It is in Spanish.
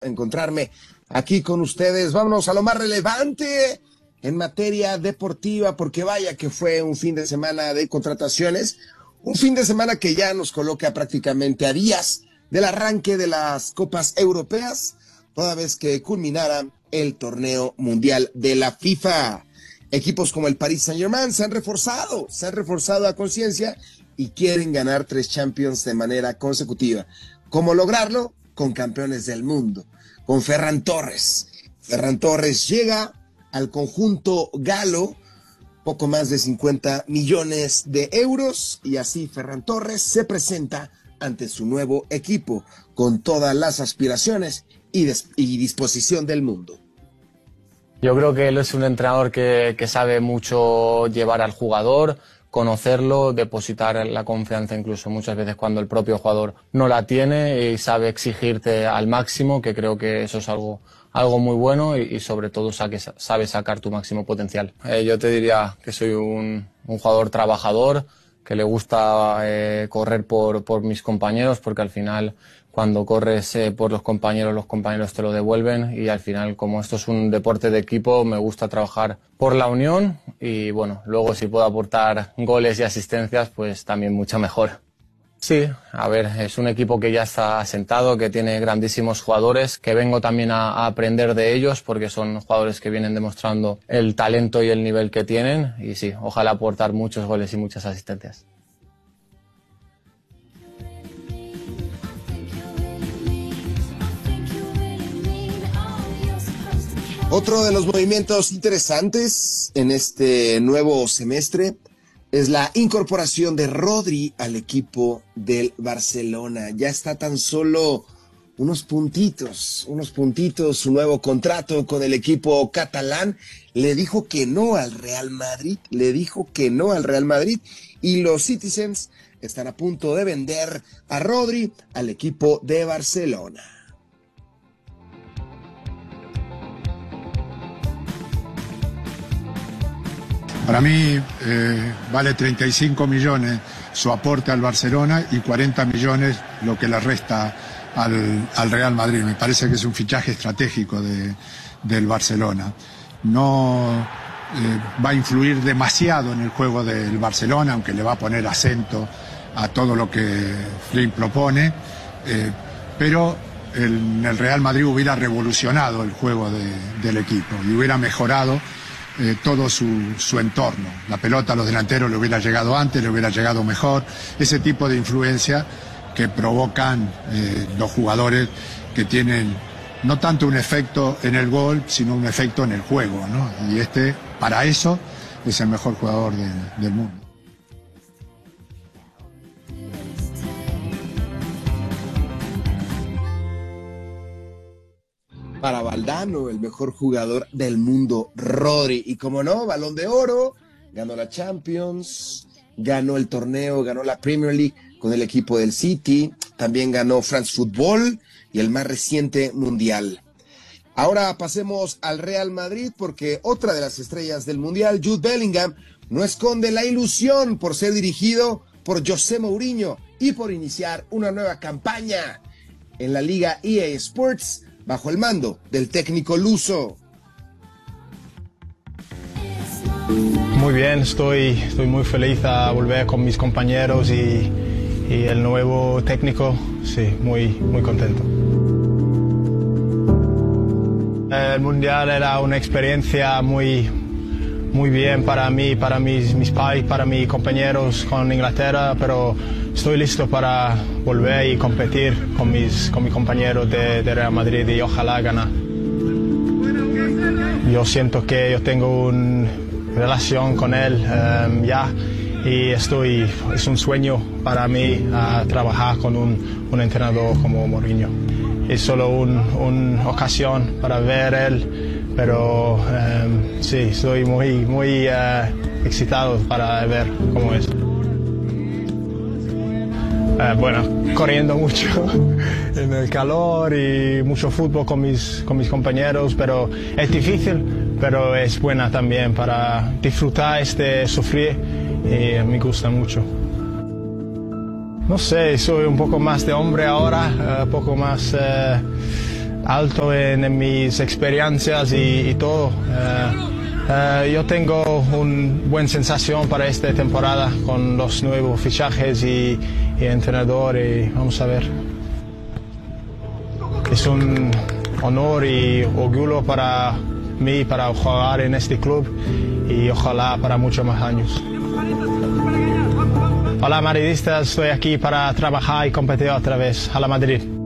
encontrarme aquí con ustedes. Vámonos a lo más relevante en materia deportiva, porque vaya que fue un fin de semana de contrataciones, un fin de semana que ya nos coloca prácticamente a días del arranque de las copas europeas, toda vez que culminara el torneo mundial de la FIFA. Equipos como el Paris Saint-Germain se han reforzado a conciencia y quieren ganar 3 Champions de manera consecutiva. ¿Cómo lograrlo? Con campeones del mundo, con Ferran Torres. Ferran Torres llega al conjunto galo, poco más de 50 millones de euros, y así Ferran Torres se presenta ante su nuevo equipo con todas las aspiraciones y disposición del mundo. Yo creo que él es un entrenador que sabe mucho llevar al jugador, conocerlo, depositar la confianza incluso muchas veces cuando el propio jugador no la tiene, y sabe exigirte al máximo, que creo que eso es algo muy bueno, y sobre todo sabe sacar tu máximo potencial. Yo te diría que soy un jugador trabajador, que le gusta correr por mis compañeros, porque al final cuando corres por los compañeros te lo devuelven, y al final, como esto es un deporte de equipo, me gusta trabajar por la unión, y bueno, luego si puedo aportar goles y asistencias, pues también mucho mejor. Sí, a ver, es un equipo que ya está asentado, que tiene grandísimos jugadores, que vengo también a aprender de ellos, porque son jugadores que vienen demostrando el talento y el nivel que tienen, y sí, ojalá aportar muchos goles y muchas asistencias. Otro de los movimientos interesantes en este nuevo semestre es la incorporación de Rodri al equipo del Barcelona. Ya está tan solo unos puntitos, su nuevo contrato con el equipo catalán. Le dijo que no al Real Madrid, y los Citizens están a punto de vender a Rodri al equipo de Barcelona. Para mí vale 35 millones su aporte al Barcelona y 40 millones lo que le resta al Real Madrid. Me parece que es un fichaje estratégico del Barcelona. No va a influir demasiado en el juego del Barcelona, aunque le va a poner acento a todo lo que Flynn propone, pero en el Real Madrid hubiera revolucionado el juego del equipo y hubiera mejorado todo su entorno. La pelota a los delanteros le hubiera llegado antes, le hubiera llegado mejor. Ese tipo de influencia que provocan los jugadores que tienen no tanto un efecto en el gol, sino un efecto en el juego, ¿no? Y para eso, es el mejor jugador del mundo. Para Valdano, el mejor jugador del mundo, Rodri. Y como no, Balón de Oro, ganó la Champions, ganó el torneo, ganó la Premier League con el equipo del City, también ganó France Football y el más reciente Mundial. Ahora pasemos al Real Madrid, porque otra de las estrellas del Mundial, Jude Bellingham, no esconde la ilusión por ser dirigido por José Mourinho y por iniciar una nueva campaña en la Liga EA Sports, bajo el mando del técnico luso. Muy bien, estoy muy feliz a volver con mis compañeros y el nuevo técnico, sí, muy contento. El Mundial era una experiencia muy bien para mí, para mis pais, para mis compañeros con Inglaterra, pero estoy listo para volver y competir con mis compañeros de Real Madrid y ojalá ganar. Yo siento que yo tengo una relación con él ya, y es un sueño para mí trabajar con un entrenador como Mourinho. Es solo una ocasión para ver él, pero sí, estoy muy excitado para ver cómo es. Bueno, corriendo mucho en el calor y mucho fútbol con mis compañeros, pero es difícil, pero es buena también para disfrutar sufrir, y me gusta mucho. No sé, soy un poco más de hombre ahora, un poco más alto en mis experiencias y todo. Yo tengo una buena sensación para esta temporada con los nuevos fichajes y entrenador, y vamos a ver. Es un honor y orgullo para mí para jugar en este club y ojalá para muchos más años. Hola madridistas, estoy aquí para trabajar y competir otra vez. A la Madrid.